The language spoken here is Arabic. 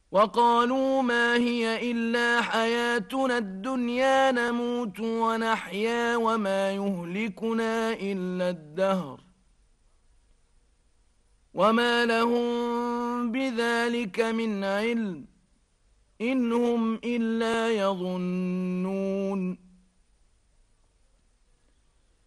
وقالوا ما هي إلا حياتنا الدنيا نموت ونحيا وما يهلكنا إلا الدهر وما لهم بذلك من علم إن هم إلا يظنون